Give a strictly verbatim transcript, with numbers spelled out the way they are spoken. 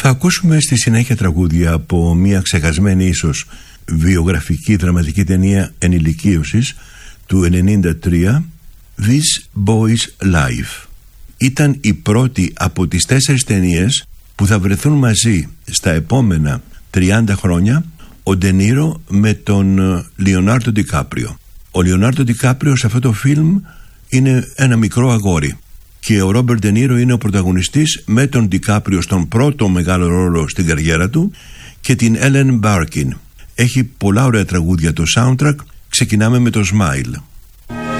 Θα ακούσουμε στη συνέχεια τραγούδια από μια ξεχασμένη ίσως βιογραφική δραματική ταινία ενηλικίωσης του ενενήντα τρία, This Boy's Life. Ήταν η πρώτη από τις τέσσερις ταινίες που θα βρεθούν μαζί στα επόμενα τριάντα χρόνια ο Ντενίρο με τον Λεωνάρντο Ντικάπριο. Ο Λεωνάρντο Ντικάπριο σε αυτό το φιλμ είναι ένα μικρό αγόρι και ο Ρόμπερτ Ντενίρο είναι ο πρωταγωνιστής με τον Ντικάπριο στον πρώτο μεγάλο ρόλο στην καριέρα του και την Έλεν Μπάρκιν. Έχει πολλά ωραία τραγούδια το soundtrack. Ξεκινάμε με το Smile.